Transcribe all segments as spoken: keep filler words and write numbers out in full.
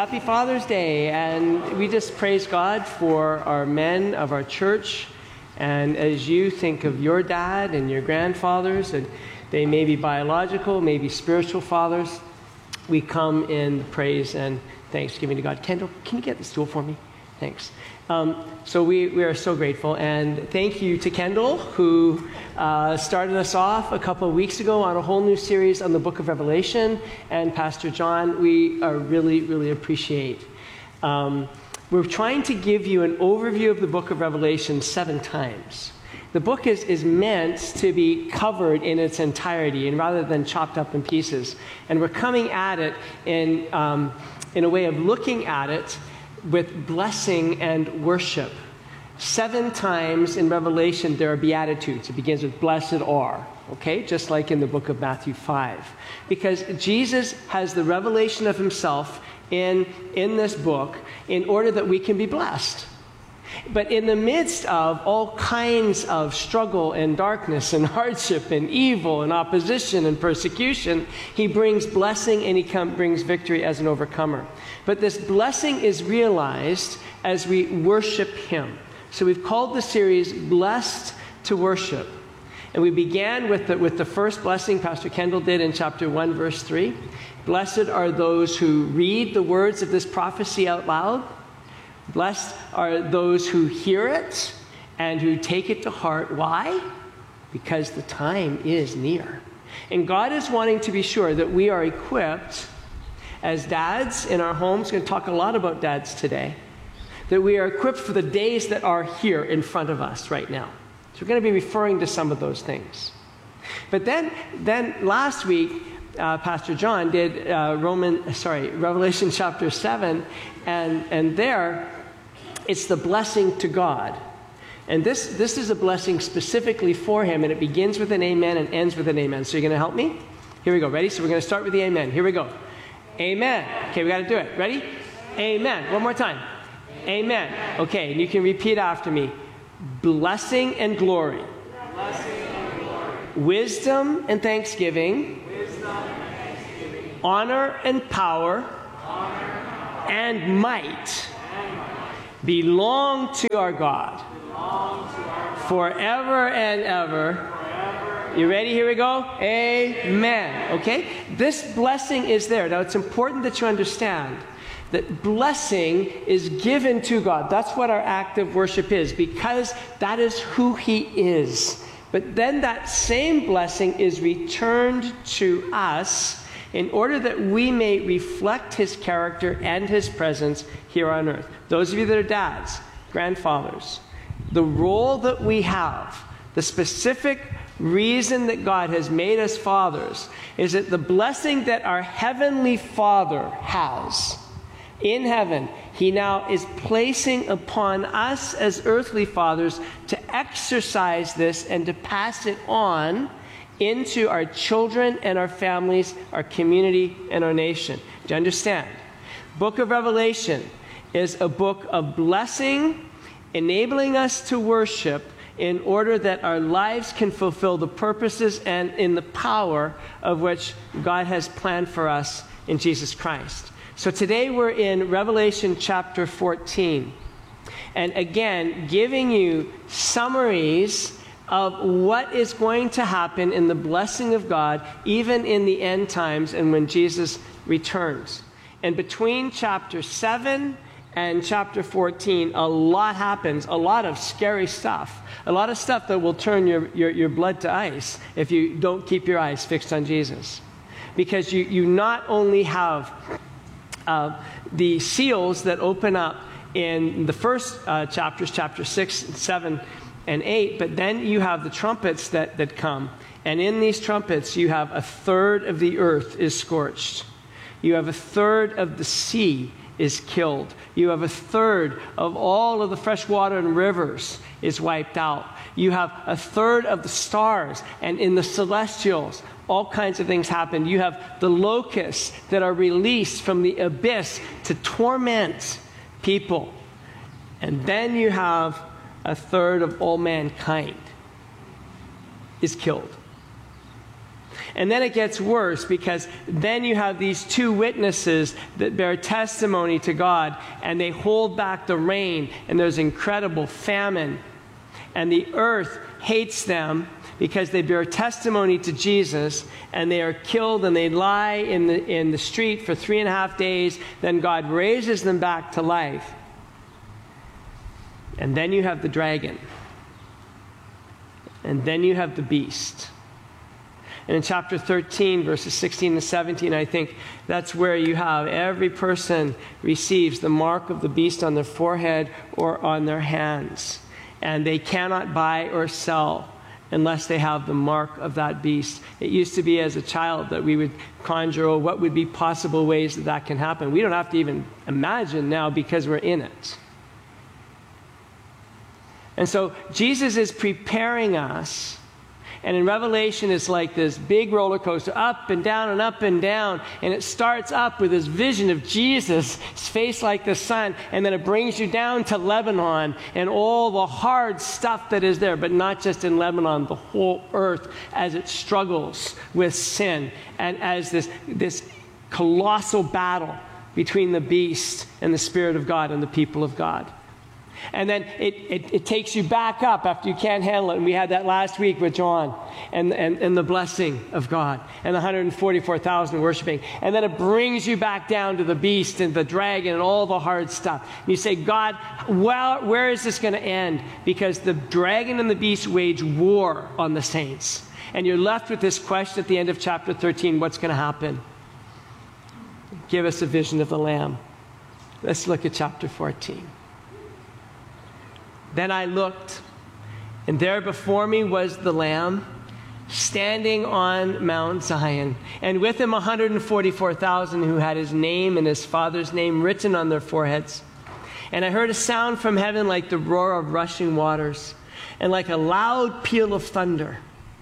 Happy Father's Day, and we just praise God for our men of our church. And as you think of your dad and your grandfathers, and they may be biological, maybe spiritual fathers, we come in praise and thanksgiving to God. Kendall, can you get the stool for me? Thanks. Um, so we, we are so grateful, and thank you to Kendall, who uh, started us off a couple of weeks ago on a whole new series on the book of Revelation, and Pastor John. We are really, really appreciate. Um, we're trying to give you an overview of the book of Revelation seven times. The book is, is meant to be covered in its entirety, and rather than chopped up in pieces. And we're coming at it in, um, in a way of looking at it with blessing and worship. Seven times in Revelation there are Beatitudes. It begins with blessed are, okay? Just like in the book of Matthew five. Because Jesus has the revelation of himself in, in this book in order that we can be blessed. But in the midst of all kinds of struggle and darkness and hardship and evil and opposition and persecution, he brings blessing and he come, brings victory as an overcomer. But this blessing is realized as we worship him. So we've called the series Blessed to Worship. And we began with the, with the first blessing Pastor Kendall did in chapter one, verse three. Blessed are those who read the words of this prophecy out loud. Blessed are those who hear it and who take it to heart. Why? Because the time is near. And God is wanting to be sure that we are equipped as dads in our homes. We're going to talk a lot about dads today. That we are equipped for the days that are here in front of us right now. So we're going to be referring to some of those things. But then, then last week, uh, Pastor John did uh, Roman, sorry, Revelation chapter seven, and and there, it's the blessing to God. And this this is a blessing specifically for him, and it begins with an amen and ends with an amen. So you're going to help me? Here we go. Ready? So we're going to start with the amen. Here we go. Amen. Okay, we got to do it. Ready? Amen. One more time. Amen. Okay, and you can repeat after me. Blessing and glory. Blessing and glory. Wisdom and thanksgiving. Wisdom and thanksgiving. Honor and power. Honor and might belong to our God. belong to our God. Forever and ever. Forever. You ready? Here we go. Amen. Okay? This blessing is there. Now, it's important that you understand that blessing is given to God. That's what our act of worship is, because that is who he is. But then that same blessing is returned to us in order that we may reflect his character and his presence here on earth. Those of you that are dads, grandfathers, the role that we have, the specific reason that God has made us fathers, is that the blessing that our heavenly Father has in heaven, he now is placing upon us as earthly fathers to exercise this and to pass it on into our children and our families, our community and our nation. Do you understand? Book of Revelation is a book of blessing, enabling us to worship in order that our lives can fulfill the purposes and in the power of which God has planned for us in Jesus Christ. So today we're in Revelation chapter fourteen. And again, giving you summaries of what is going to happen in the blessing of God, even in the end times and when Jesus returns. And between chapter seven and chapter fourteen, a lot happens, a lot of scary stuff, a lot of stuff that will turn your, your, your blood to ice if you don't keep your eyes fixed on Jesus. Because you, you not only have uh, the seals that open up in the first uh, chapters, chapter six, seven, and eight, but then you have the trumpets that, that come. And in these trumpets, you have a third of the earth is scorched. You have a third of the sea is killed. You have a third of all of the fresh water and rivers is wiped out. You have a third of the stars, and in the celestials, all kinds of things happen. You have the locusts that are released from the abyss to torment people. And then you have a third of all mankind is killed. And then it gets worse, because then you have these two witnesses that bear testimony to God, and they hold back the rain, and there's incredible famine. And the earth hates them because they bear testimony to Jesus, and they are killed, and they lie in the, in the street for three and a half days. Then God raises them back to life. And then you have the dragon. And then you have the beast. And in chapter thirteen, verses sixteen and seventeen, I think that's where you have every person receives the mark of the beast on their forehead or on their hands. And they cannot buy or sell unless they have the mark of that beast. It used to be as a child that we would conjure, oh, what would be possible ways that that can happen. We don't have to even imagine now because we're in it. And so Jesus is preparing us. And in Revelation, it's like this big roller coaster, up and down and up and down. And it starts up with this vision of Jesus, his face like the sun. And then it brings you down to Lebanon and all the hard stuff that is there. But not just in Lebanon, the whole earth as it struggles with sin. And as this, this colossal battle between the beast and the Spirit of God and the people of God. And then it, it, it takes you back up after you can't handle it. And we had that last week with John and, and, and the blessing of God and the one hundred forty-four thousand worshiping. And then it brings you back down to the beast and the dragon and all the hard stuff. And you say, God, well, where is this going to end? Because the dragon and the beast wage war on the saints. And you're left with this question at the end of chapter thirteen, what's going to happen? Give us a vision of the Lamb. Let's look at chapter fourteen. Then I looked, and there before me was the Lamb, standing on Mount Zion, and with him one hundred forty-four thousand who had his name and his Father's name written on their foreheads. And I heard a sound from heaven like the roar of rushing waters, and like a loud peal of thunder.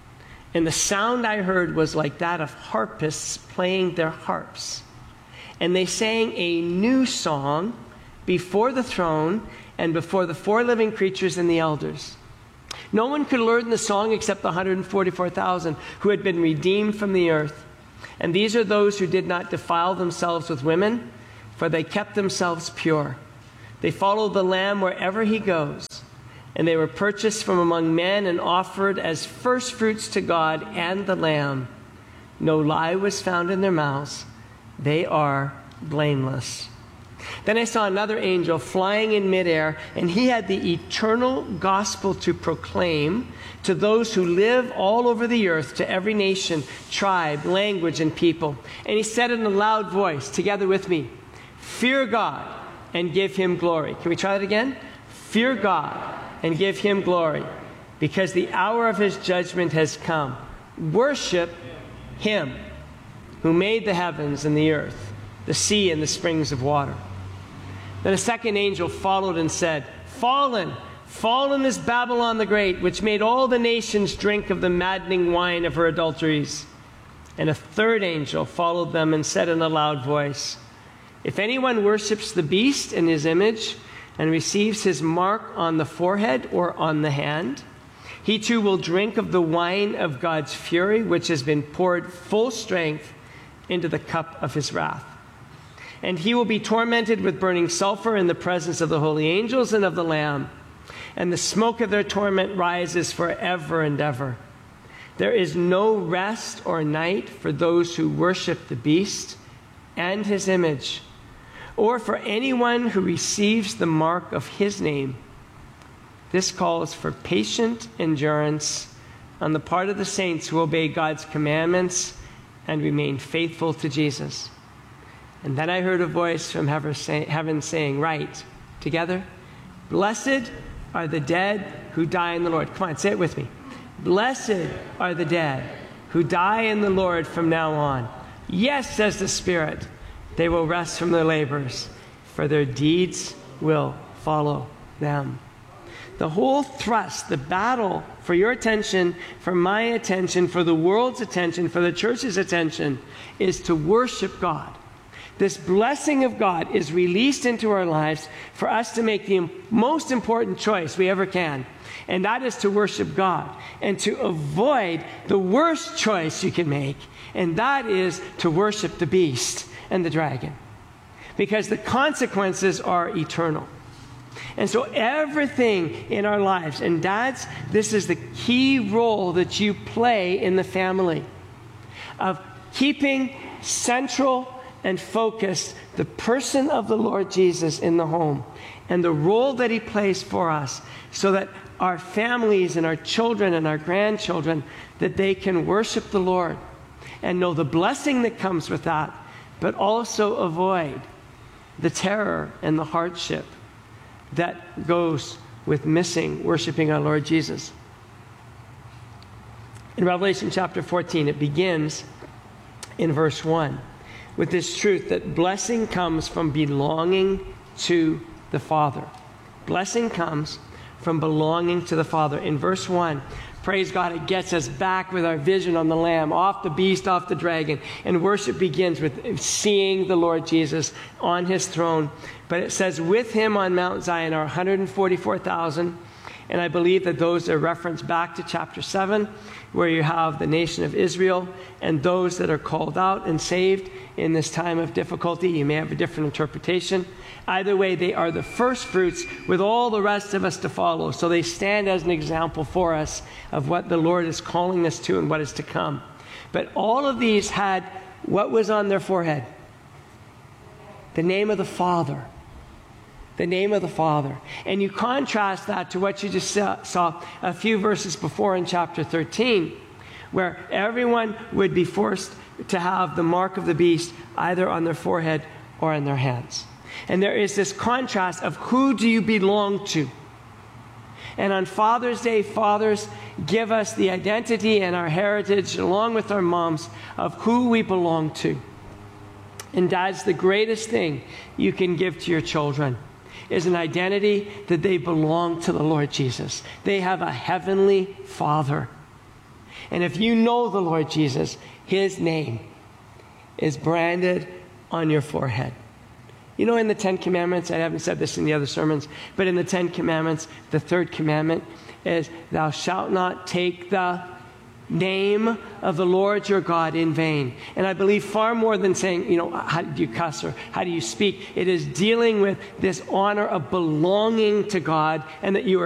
And the sound I heard was like that of harpists playing their harps. And they sang a new song before the throne and before the four living creatures and the elders. No one could learn the song except the one hundred forty-four thousand who had been redeemed from the earth. And these are those who did not defile themselves with women, for they kept themselves pure. They followed the Lamb wherever he goes. And they were purchased from among men and offered as first fruits to God and the Lamb. No lie was found in their mouths. They are blameless. Then I saw another angel flying in midair, and he had the eternal gospel to proclaim to those who live all over the earth, to every nation, tribe, language, and people. And he said in a loud voice, together with me, fear God and give him glory. Can we try that again? Fear God and give him glory, because the hour of his judgment has come. Worship him who made the heavens and the earth, the sea and the springs of water. Then a second angel followed and said, Fallen, fallen is Babylon the Great, which made all the nations drink of the maddening wine of her adulteries. And a third angel followed them and said in a loud voice, If anyone worships the beast in his image and receives his mark on the forehead or on the hand, he too will drink of the wine of God's fury, which has been poured full strength into the cup of his wrath. And he will be tormented with burning sulfur in the presence of the holy angels and of the Lamb. And the smoke of their torment rises forever and ever. There is no rest or night for those who worship the beast and his image, or for anyone who receives the mark of his name. This calls for patient endurance on the part of the saints who obey God's commandments and remain faithful to Jesus. And then I heard a voice from heaven saying, Write, together, blessed are the dead who die in the Lord. Come on, say it with me. Blessed are the dead who die in the Lord from now on. Yes, says the Spirit, they will rest from their labors, for their deeds will follow them. The whole thrust, the battle for your attention, for my attention, for the world's attention, for the church's attention, is to worship God. this blessing of God is released into our lives for us to make the most important choice we ever can, and that is to worship God and to avoid the worst choice you can make, and that is to worship the beast and the dragon, because the consequences are eternal. And so everything in our lives, and dads, this is the key role that you play in the family, of keeping central and focused the person of the Lord Jesus in the home and the role that he plays for us, so that our families and our children and our grandchildren, that they can worship the Lord and know the blessing that comes with that, but also avoid the terror and the hardship that goes with missing worshiping our Lord Jesus. In Revelation chapter fourteen, it begins in verse one with this truth that blessing comes from belonging to the Father. Blessing comes from belonging to the Father. In verse one, praise God, it gets us back with our vision on the Lamb, off the beast, off the dragon. And worship begins with seeing the Lord Jesus on his throne. But it says, with him on Mount Zion are one hundred forty-four thousand. And I believe that those are referenced back to chapter seven, where you have the nation of Israel and those that are called out and saved in this time of difficulty. You may have a different interpretation. Either way, they are the first fruits with all the rest of us to follow. So they stand as an example for us of what the Lord is calling us to and what is to come. But all of these had what was on their forehead? The name of the Father. The name of the Father. And you contrast that to what you just saw, saw a few verses before in chapter thirteen, where everyone would be forced to have the mark of the beast either on their forehead or in their hands. And there is this contrast of who do you belong to? And on Father's Day, fathers give us the identity and our heritage, along with our moms, of who we belong to. And dads, the greatest thing you can give to your children is an identity that they belong to the Lord Jesus. They have a heavenly Father. And if you know the Lord Jesus, his name is branded on your forehead. You know, in the Ten Commandments, I haven't said this in the other sermons, but in the Ten Commandments, the third commandment is, thou shalt not take the name of the Lord your God in vain. And I believe far more than saying, you know, how do you cuss or how do you speak? It is dealing with this honor of belonging to God, and that you are